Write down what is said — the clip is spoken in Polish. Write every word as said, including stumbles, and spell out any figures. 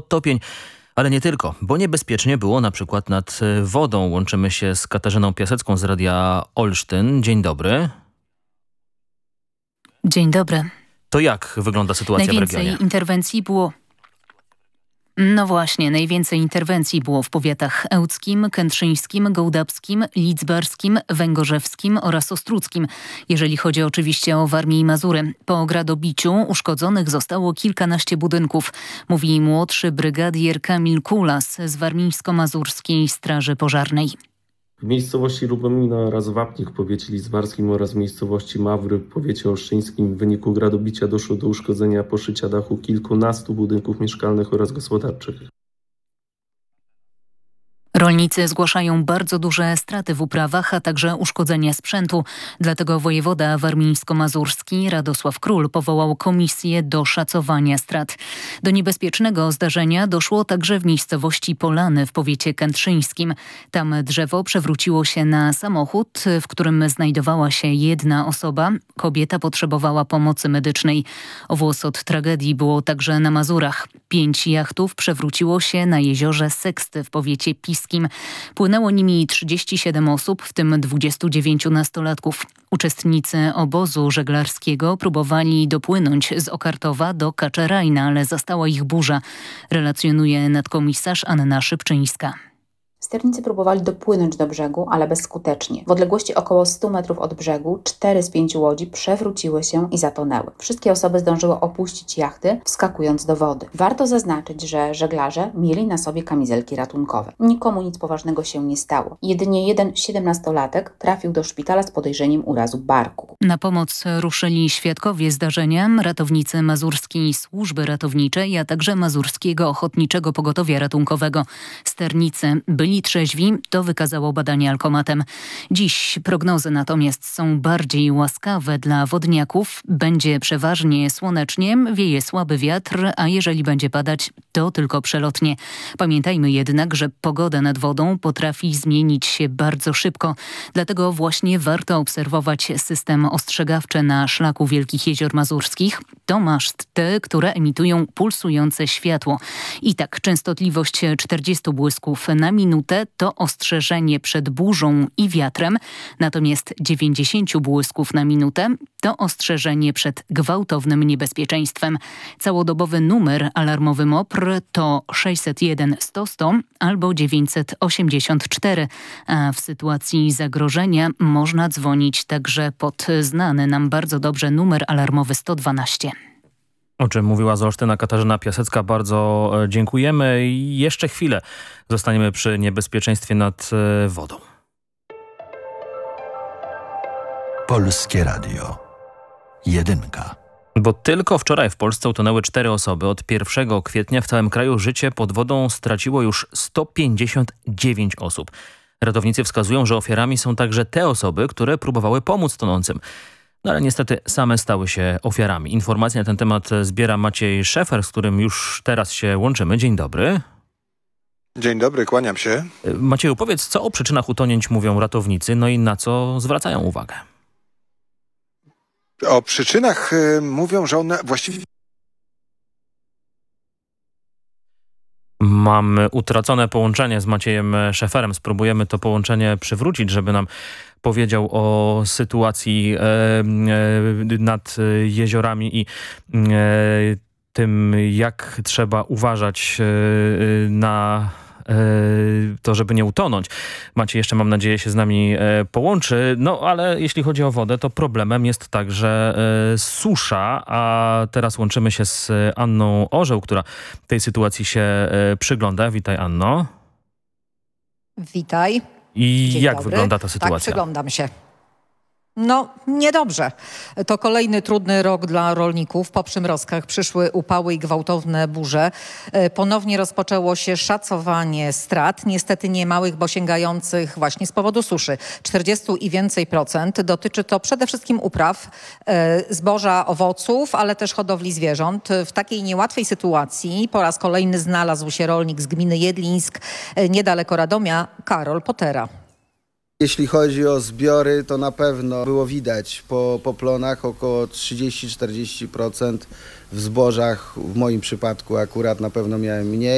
podtopień, ale nie tylko, bo niebezpiecznie było na przykład nad wodą. Łączymy się z Katarzyną Piasecką z Radia Olsztyn. Dzień dobry. Dzień dobry. To jak wygląda sytuacja w regionie? Najwięcej interwencji było... No właśnie, najwięcej interwencji było w powiatach ełckim, kętrzyńskim, gołdapskim, lidzbarskim, węgorzewskim oraz ostródzkim. Jeżeli chodzi oczywiście o Warmię i Mazury. Po gradobiciu uszkodzonych zostało kilkanaście budynków, mówi młodszy brygadier Kamil Kulas z Warmińsko-Mazurskiej Straży Pożarnej. W miejscowości Lubomina oraz Wapnik w powiecie lidzbarskim oraz w miejscowości Mawry w powiecie olsztyńskim w wyniku gradobicia doszło do uszkodzenia poszycia dachu kilkunastu budynków mieszkalnych oraz gospodarczych. Rolnicy zgłaszają bardzo duże straty w uprawach, a także uszkodzenia sprzętu. Dlatego wojewoda warmińsko-mazurski Radosław Król powołał komisję do szacowania strat. Do niebezpiecznego zdarzenia doszło także w miejscowości Polany w powiecie kętrzyńskim. Tam drzewo przewróciło się na samochód, w którym znajdowała się jedna osoba. Kobieta potrzebowała pomocy medycznej. O włos od tragedii było także na Mazurach. Pięć jachtów przewróciło się na jeziorze Seksty w powiecie Piskim. Płynęło nimi trzydzieści siedem osób, w tym dwudziestu dziewięciu nastolatków. Uczestnicy obozu żeglarskiego próbowali dopłynąć z Okartowa do Kaczerajna, ale zastała ich burza, relacjonuje nadkomisarz Anna Szybczyńska. Sternicy próbowali dopłynąć do brzegu, ale bezskutecznie. W odległości około stu metrów od brzegu cztery z pięciu łodzi przewróciły się i zatonęły. Wszystkie osoby zdążyły opuścić jachty, wskakując do wody. Warto zaznaczyć, że żeglarze mieli na sobie kamizelki ratunkowe. Nikomu nic poważnego się nie stało. Jedynie jeden siedemnastolatek trafił do szpitala z podejrzeniem urazu barku. Na pomoc ruszyli świadkowie zdarzenia, ratownicy Mazurskiej Służby Ratowniczej, a także Mazurskiego Ochotniczego Pogotowia Ratunkowego. Sternicy byli trzeźwi, to wykazało badanie alkomatem. Dziś prognozy natomiast są bardziej łaskawe dla wodniaków. Będzie przeważnie słonecznie, wieje słaby wiatr, a jeżeli będzie padać, to tylko przelotnie. Pamiętajmy jednak, że pogoda nad wodą potrafi zmienić się bardzo szybko. Dlatego właśnie warto obserwować system ostrzegawczy na szlaku Wielkich Jezior Mazurskich. To maszty, które emitują pulsujące światło. I tak częstotliwość czterdziestu błysków na minutę to ostrzeżenie przed burzą i wiatrem, natomiast dziewięćdziesięciu błysków na minutę to ostrzeżenie przed gwałtownym niebezpieczeństwem. Całodobowy numer alarmowy M O P R to sześćset jeden sto sto albo dziewięćset osiemdziesiąt cztery, a w sytuacji zagrożenia można dzwonić także pod znany nam bardzo dobrze numer alarmowy sto dwanaście. O czym mówiła z Olsztyna Katarzyna Piasecka. Bardzo dziękujemy i jeszcze chwilę zostaniemy przy niebezpieczeństwie nad wodą. Polskie Radio. Jedynka. Bo tylko wczoraj w Polsce utonęły cztery osoby. Od pierwszego kwietnia w całym kraju życie pod wodą straciło już sto pięćdziesiąt dziewięć osób. Ratownicy wskazują, że ofiarami są także te osoby, które próbowały pomóc tonącym. No ale niestety same stały się ofiarami. Informacje na ten temat zbiera Maciej Szefer, z którym już teraz się łączymy. Dzień dobry. Dzień dobry, kłaniam się. Macieju, powiedz, co o przyczynach utonięć mówią ratownicy, no i na co zwracają uwagę? O przyczynach y, mówią, że one właściwie... Mamy utracone połączenie z Maciejem Szeferem. Spróbujemy to połączenie przywrócić, żeby nam powiedział o sytuacji e, e, nad jeziorami i e, tym, jak trzeba uważać e, na e, to, żeby nie utonąć. Maciej jeszcze, mam nadzieję, się z nami e, połączy. No ale jeśli chodzi o wodę, to problemem jest także e, susza, a teraz łączymy się z Anną Orzeł, która tej sytuacji się e, przygląda. Witaj, Anno. Witaj. I Dzień jak dobry. wygląda ta sytuacja? Tak, przyglądam się. No, niedobrze. To kolejny trudny rok dla rolników. Po przymrozkach przyszły upały i gwałtowne burze. Ponownie rozpoczęło się szacowanie strat. Niestety nie małych, bo sięgających właśnie z powodu suszy. czterdzieści i więcej procent. Dotyczy to przede wszystkim upraw, zboża, owoców, ale też hodowli zwierząt. W takiej niełatwej sytuacji po raz kolejny znalazł się rolnik z gminy Jedlińsk, niedaleko Radomia, Karol Potera. Jeśli chodzi o zbiory, to na pewno było widać po, po plonach około trzydzieści do czterdziestu procent, w zbożach w moim przypadku akurat na pewno miałem mniej.